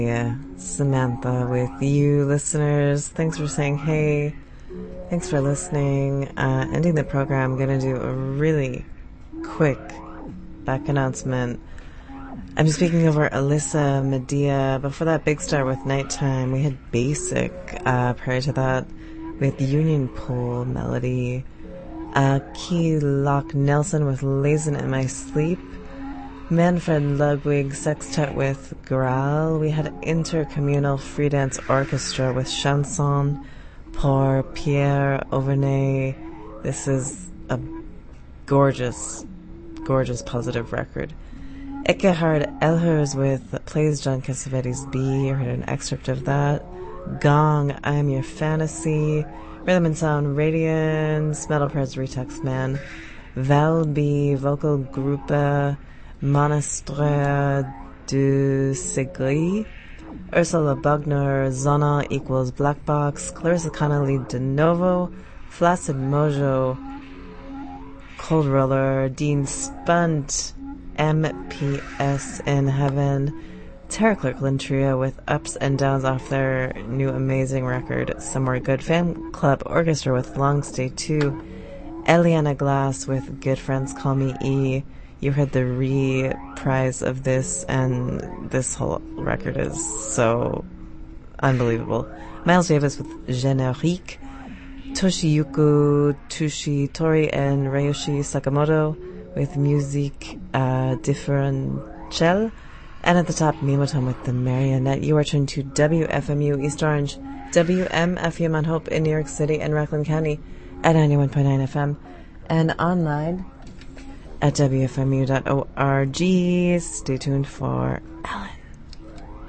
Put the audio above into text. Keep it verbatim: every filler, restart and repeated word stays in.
Yeah, Samantha with you, listeners. Thanks for saying hey. Thanks for listening. Uh, ending the program, I'm going to do a really quick back announcement. I'm speaking over Alyssa Medea. Before that, Big Star with Nighttime. We had Basic. Uh, prior to that, with Union Pole Melody. Uh, Key Lock Nelson with Lazin' in My Sleep. Manfred Ludwig Sextet with Graal. We had Intercommunal Free Dance Orchestra with Chanson pour Pierre Auvernay. This is a gorgeous, gorgeous positive record. Ekkehard Elhers with Plays John Cassavetes B. You heard an excerpt of that. Gong, I Am Your Fantasy. Rhythm and Sound Radiance. Metal Press Retext Man. Valby Vocal Gruppe. Monastre du Segri. Ursula Bugner. Zona equals Black Box. Clarissa Connolly De Novo. Flaccid Mojo. Cold Roller. Dean Spunt. M P S in Heaven. Tara Kirkland Trio with Ups and Downs off their new amazing record, Somewhere Good. Fan Club Orchestra with Long Stay two. Eliana Glass with Good Friends Call Me E. You heard the reprise of this, and this whole record is so unbelievable. Miles Davis with Générique. Toshiyuku Tushitori and Ryoshi Sakamoto with Musique uh, Differentielle. And at the top, Mimoton with The Marionette. You are tuned to W F M U East Orange, W M F U Mount Hope in New York City and Rockland County at ninety-one point nine F M, and online at W F M U dot org. Stay tuned for Ellen.